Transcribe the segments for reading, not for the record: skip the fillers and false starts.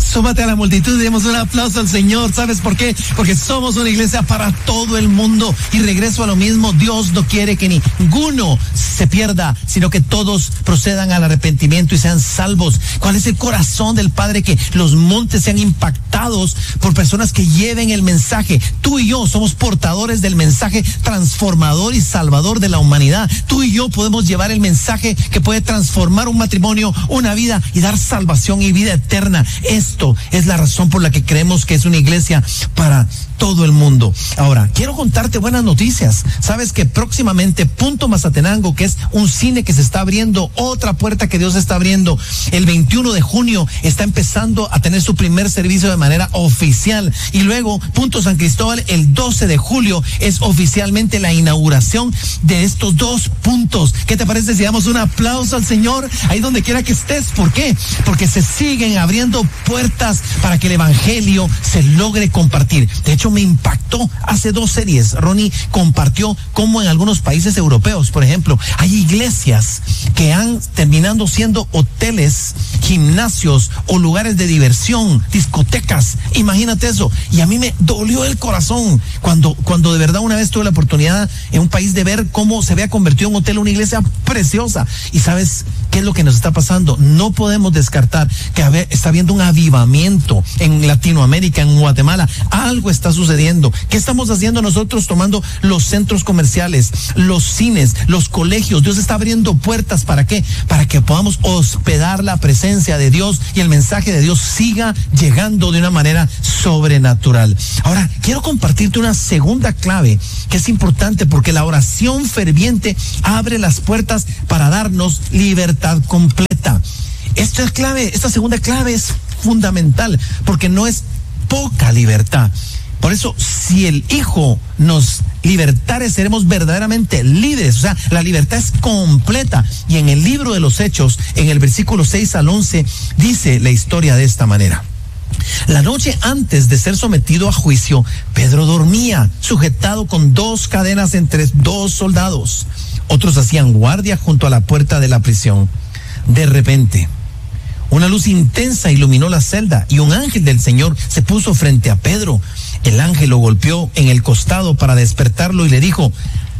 Súmate a la multitud y demos un aplauso al Señor. ¿Sabes por qué? Porque somos una iglesia para todo el mundo. Y regreso a lo mismo, Dios no quiere que ninguno se pierda, sino que todos procedan al arrepentimiento y sean salvos. ¿Cuál es el corazón del Padre? Que los montes sean impactados por personas que lleven el mensaje. Tú y yo somos portadores del mensaje transformador y salvador de la humanidad. Tú y yo podemos llevar el mensaje que puede transformar un matrimonio, una vida y dar salvación y vida eterna. Esto es la razón por la que creemos que es una iglesia para todo el mundo. Ahora, quiero contarte buenas noticias. Sabes que próximamente Punto Mazatenango, que es un cine que se está abriendo, otra puerta que Dios está abriendo, el 21 de junio está empezando a tener su primer servicio de manera oficial. Y luego Punto San Cristóbal, el 12 de julio es oficialmente la inauguración de estos dos puntos. ¿Qué te parece si damos un aplauso al Señor ahí donde quiera que estés? ¿Por qué? Porque se siguen abriendo puertas para que el evangelio se logre compartir. De hecho, me impactó hace 2 series. Ronnie compartió cómo en algunos países europeos, por ejemplo, hay iglesias que han terminado siendo hoteles, gimnasios o lugares de diversión, discotecas. Imagínate eso. Y a mí me dolió el corazón cuando de verdad una vez tuve la oportunidad en un país de ver cómo se había convertido en un hotel, una iglesia preciosa. Y ¿sabes qué es lo que nos está pasando? No podemos descartar que está habiendo un avivamiento en Latinoamérica, en Guatemala. Algo está sucediendo. ¿Qué estamos haciendo nosotros? Tomando los centros comerciales, los cines, los colegios. Dios está abriendo puertas. ¿Para qué? Para que podamos hospedar la presencia de Dios y el mensaje de Dios siga llegando de una manera sobrenatural. Ahora, quiero compartirte una segunda clave que es importante, porque la oración ferviente abre las puertas para darnos libertad completa. Esta segunda clave es fundamental, porque no es poca libertad. Por eso, si el Hijo nos libertare, seremos verdaderamente libres. O sea, la libertad es completa. Y en el libro de los Hechos, en el versículo 6 al 11, dice la historia de esta manera. La noche antes de ser sometido a juicio, Pedro dormía, sujetado con 2 cadenas entre 2 soldados. Otros hacían guardia junto a la puerta de la prisión. De repente, una luz intensa iluminó la celda y un ángel del Señor se puso frente a Pedro. El ángel lo golpeó en el costado para despertarlo y le dijo: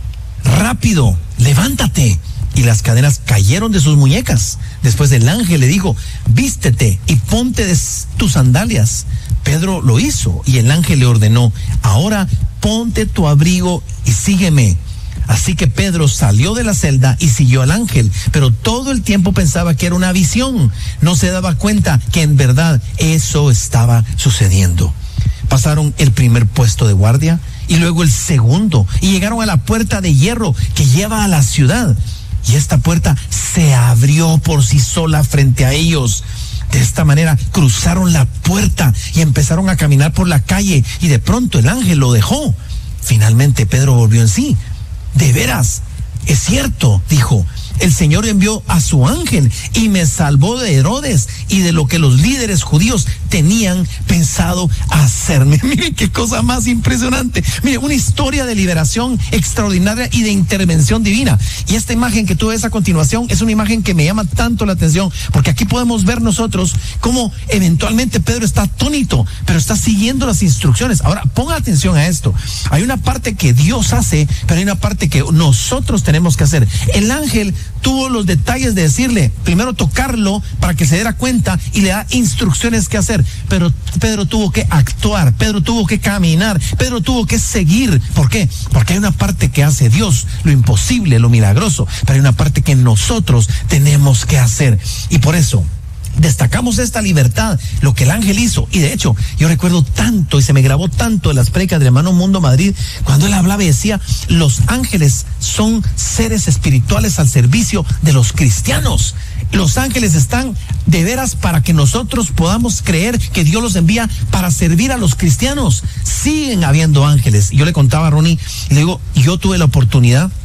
rápido, levántate. Y las cadenas cayeron de sus muñecas. Después el ángel le dijo: vístete y ponte tus sandalias. Pedro lo hizo y el ángel le ordenó: ahora ponte tu abrigo y sígueme. Así que Pedro salió de la celda y siguió al ángel, pero todo el tiempo pensaba que era una visión. No se daba cuenta que en verdad eso estaba sucediendo. Pasaron el primer puesto de guardia y luego el segundo, y llegaron a la puerta de hierro que lleva a la ciudad. Y esta puerta se abrió por sí sola frente a ellos. De esta manera cruzaron la puerta y empezaron a caminar por la calle, y de pronto el ángel lo dejó. Finalmente Pedro volvió en sí. De veras, es cierto, dijo, el Señor envió a su ángel y me salvó de Herodes y de lo que los líderes judíos tenían pensado hacerme. Miren qué cosa más impresionante. Miren, una historia de liberación extraordinaria y de intervención divina. Y esta imagen que tú ves a continuación es una imagen que me llama tanto la atención, porque aquí podemos ver nosotros cómo eventualmente Pedro está atónito, pero está siguiendo las instrucciones. Ahora, ponga atención a esto. Hay una parte que Dios hace, pero hay una parte que nosotros tenemos que hacer. El ángel tuvo los detalles de decirle, primero tocarlo para que se diera cuenta y le da instrucciones que hacer, pero Pedro tuvo que actuar, Pedro tuvo que caminar, Pedro tuvo que seguir. ¿Por qué? Porque hay una parte que hace Dios, lo imposible, lo milagroso, pero hay una parte que nosotros tenemos que hacer. Y por eso destacamos esta libertad, lo que el ángel hizo. Y de hecho, yo recuerdo tanto y se me grabó tanto en las prédicas del hermano Mundo Madrid, cuando él hablaba y decía, los ángeles son seres espirituales al servicio de los cristianos. Los ángeles están de veras para que nosotros podamos creer que Dios los envía para servir a los cristianos. Siguen habiendo ángeles. Yo le contaba a Ronnie, y le digo, yo tuve la oportunidad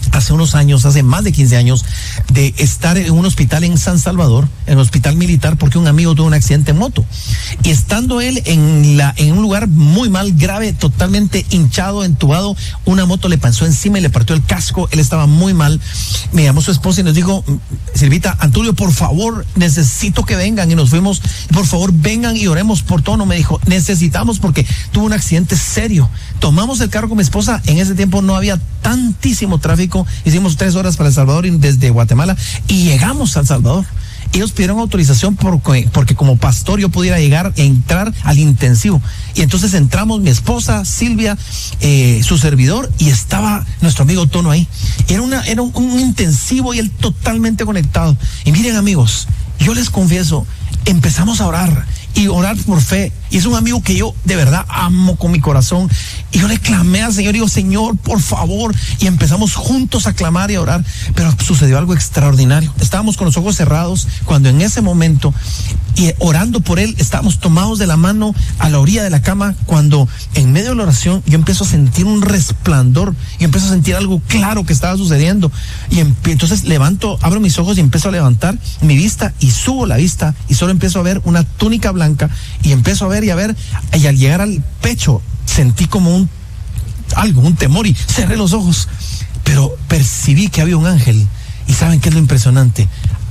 hace unos años, hace más de 15 años, de estar en un hospital en San Salvador, en un hospital militar, porque un amigo tuvo un accidente en moto. Y estando él en un lugar muy mal, grave, totalmente hinchado, entubado, una moto le pasó encima y le partió el casco. Él estaba muy mal. Me llamó su esposa y nos dijo: Silvita, Antulio, por favor, necesito que vengan. Y nos fuimos: por favor, vengan y oremos por Tono. Me dijo: necesitamos, porque tuvo un accidente serio. Tomamos el carro con mi esposa. En ese tiempo no había tantísimo tráfico. Hicimos 3 horas para El Salvador desde Guatemala y llegamos a El Salvador. Ellos pidieron autorización porque como pastor yo pudiera entrar al intensivo. Y entonces entramos, mi esposa, Silvia, su servidor, y estaba nuestro amigo Tono ahí. Era un intensivo y él totalmente conectado. Y miren, amigos, yo les confieso, empezamos a orar y orar por fe. Y es un amigo que yo de verdad amo con mi corazón. Y yo le clamé al Señor y digo: Señor, por favor. Y empezamos juntos a clamar y a orar. Pero sucedió algo extraordinario. Estábamos con los ojos cerrados cuando en ese momento, y orando por él, estábamos tomados de la mano a la orilla de la cama, cuando en medio de la oración yo empiezo a sentir un resplandor y empiezo a sentir algo claro que estaba sucediendo. Y entonces abro mis ojos y empiezo a levantar mi vista y subo la vista y solo empiezo a ver una túnica blanca y empiezo a ver, y al llegar al pecho sentí como un temor y cerré los ojos, pero percibí que había un ángel. Y ¿saben qué es lo impresionante?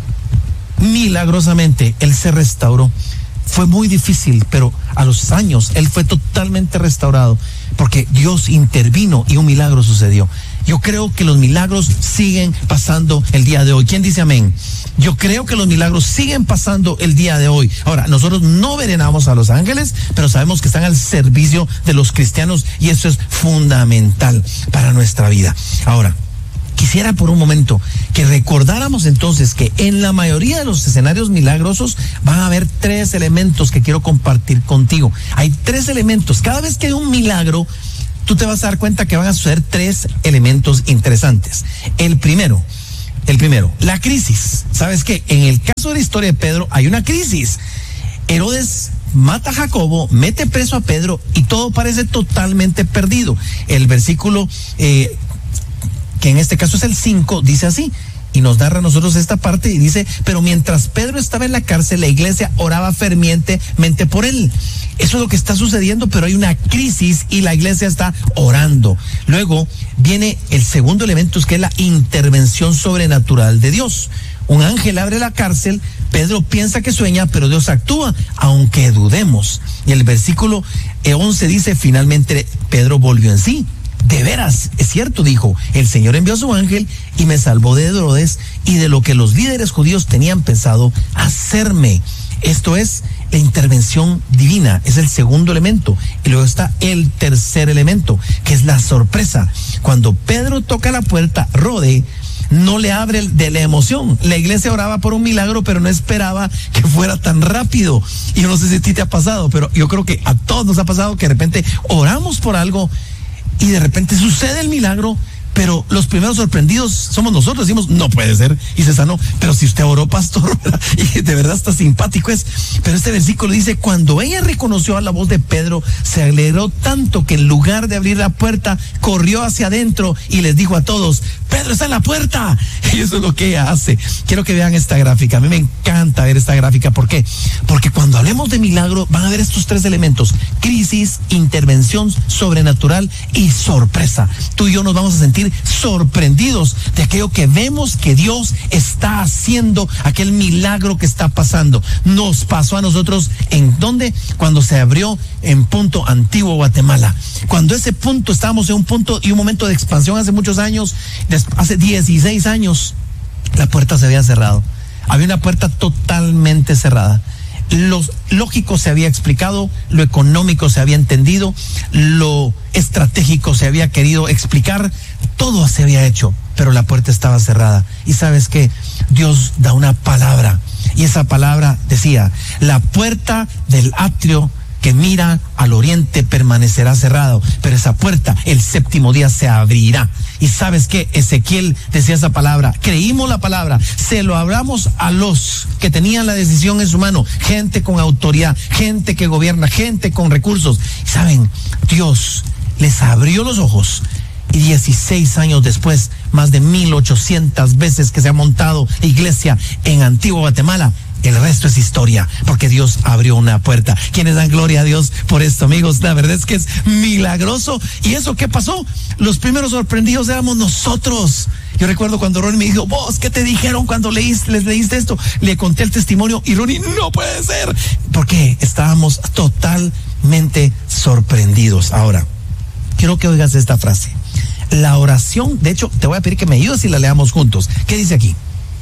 Milagrosamente él se restauró. Fue muy difícil, pero a los años él fue totalmente restaurado, porque Dios intervino y un milagro sucedió. Yo creo que los milagros siguen pasando el día de hoy. ¿Quién dice amén? Yo creo que los milagros siguen pasando el día de hoy. Ahora, nosotros no veneramos a los ángeles, pero sabemos que están al servicio de los cristianos, y eso es fundamental para nuestra vida. Ahora, quisiera por un momento que recordáramos entonces que en la mayoría de los escenarios milagrosos van a haber 3 elementos que quiero compartir contigo. Hay 3 elementos. Cada vez que hay un milagro, tú te vas a dar cuenta que van a suceder 3 elementos interesantes. El primero, la crisis. ¿Sabes qué? En el caso de la historia de Pedro hay una crisis. Herodes mata a Jacobo, mete preso a Pedro y todo parece totalmente perdido. El versículo que en este caso es el 5, dice así, y nos narra a nosotros esta parte, y dice: pero mientras Pedro estaba en la cárcel, la iglesia oraba fervientemente por él. Eso es lo que está sucediendo, pero hay una crisis y la iglesia está orando. Luego viene el segundo elemento, que es la intervención sobrenatural de Dios. Un ángel abre la cárcel, Pedro piensa que sueña, pero Dios actúa, aunque dudemos. Y el versículo 11 dice: finalmente Pedro volvió en sí. De veras, es cierto, dijo, el Señor envió a su ángel y me salvó de Herodes y de lo que los líderes judíos tenían pensado hacerme. Esto es la intervención divina, es el segundo elemento. Y luego está el tercer elemento, que es la sorpresa. Cuando Pedro toca la puerta, Rode no le abre de la emoción. La iglesia oraba por un milagro, pero no esperaba que fuera tan rápido. Y yo no sé si a ti te ha pasado, pero yo creo que a todos nos ha pasado que de repente oramos por algo y de repente sucede el milagro, pero los primeros sorprendidos somos nosotros. Decimos: no puede ser, y se sanó. Pero si usted oró, pastor, ¿verdad? Y de verdad está simpático es. Pero este versículo dice: cuando ella reconoció a la voz de Pedro, se alegró tanto que en lugar de abrir la puerta, corrió hacia adentro y les dijo a todos: Pedro está en la puerta. Y eso es lo que ella hace. Quiero que vean esta gráfica. A mí me encanta ver esta gráfica. ¿Por qué? Porque cuando hablemos de milagro van a ver estos 3 elementos: crisis, intervención sobrenatural y sorpresa. Tú y yo nos vamos a sentir sorprendidos de aquello que vemos que Dios está haciendo, aquel milagro que está pasando. Nos pasó a nosotros ¿en dónde? Cuando se abrió en Punto Antiguo, Guatemala. Cuando ese punto, estábamos en un punto y un momento de expansión hace muchos años, hace 16 años, la puerta se había cerrado. Había una puerta totalmente cerrada. Lo lógico se había explicado, lo económico se había entendido, lo estratégico se había querido explicar, todo se había hecho, pero la puerta estaba cerrada. Y ¿sabes qué? Dios da una palabra, y esa palabra decía: la puerta del atrio que mira al oriente permanecerá cerrado, pero esa puerta el 7º día se abrirá. Y ¿sabes qué? Ezequiel decía esa palabra, creímos la palabra, se lo hablamos a los que tenían la decisión en su mano, gente con autoridad, gente que gobierna, gente con recursos. Y ¿saben? Dios les abrió los ojos Y 16 años después, más de 1800 veces que se ha montado iglesia en Antigua Guatemala, el resto es historia, porque Dios abrió una puerta. ¿Quiénes dan gloria a Dios por esto, amigos? La verdad es que es milagroso. ¿Y eso qué pasó? Los primeros sorprendidos éramos nosotros. Yo recuerdo cuando Ronnie me dijo, vos, ¿qué te dijeron cuando les leíste esto? Le conté el testimonio y Ronnie, no puede ser. Porque estábamos totalmente sorprendidos. Ahora, quiero que oigas esta frase. La oración, de hecho, te voy a pedir que me ayudes y la leamos juntos. ¿Qué dice aquí?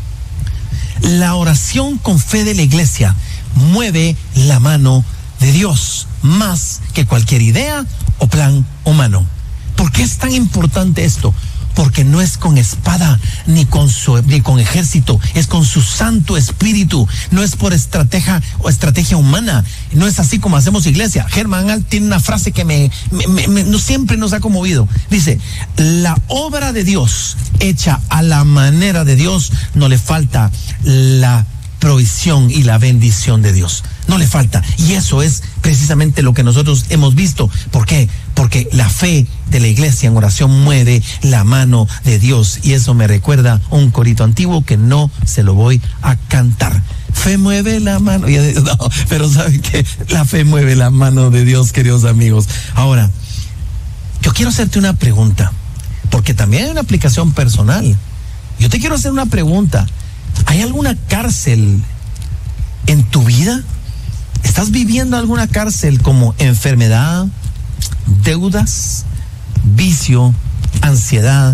La oración con fe de la iglesia mueve la mano de Dios más que cualquier idea o plan humano. ¿Por qué es tan importante esto? Porque no es con espada ni con ejército, es con su Santo Espíritu, no es por estrategia humana, no es así como hacemos iglesia. Germán Alt tiene una frase que siempre nos ha conmovido. Dice, la obra de Dios hecha a la manera de Dios, no le falta la provisión y la bendición de Dios. No le falta. Y eso es precisamente lo que nosotros hemos visto. ¿Por qué? Porque la fe de la iglesia en oración mueve la mano de Dios. Y eso me recuerda un corito antiguo que no se lo voy a cantar. Fe mueve la mano. No, pero ¿saben qué? La fe mueve la mano de Dios, queridos amigos. Ahora, yo quiero hacerte una pregunta, porque también hay una aplicación personal. Yo te quiero hacer una pregunta. ¿Hay alguna cárcel en tu vida? ¿Estás viviendo alguna cárcel como enfermedad, deudas, vicio, ansiedad?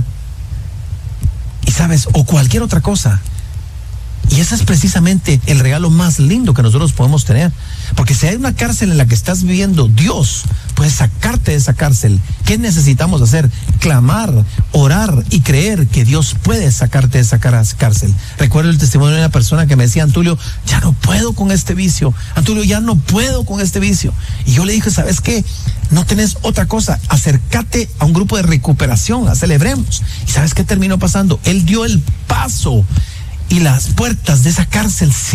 Y sabes, o cualquier otra cosa. Y ese es precisamente el regalo más lindo que nosotros podemos tener. Porque si hay una cárcel en la que estás viviendo, Dios puede sacarte de esa cárcel. ¿Qué necesitamos hacer? Clamar, orar y creer que Dios puede sacarte de esa cárcel. Recuerdo el testimonio de una persona que me decía, Antulio, ya no puedo con este vicio. Antulio, ya no puedo con este vicio. Y yo le dije, ¿sabes qué? No tenés otra cosa. Acércate a un grupo de recuperación, celebremos. ¿Y sabes qué terminó pasando? Él dio el paso y las puertas de esa cárcel se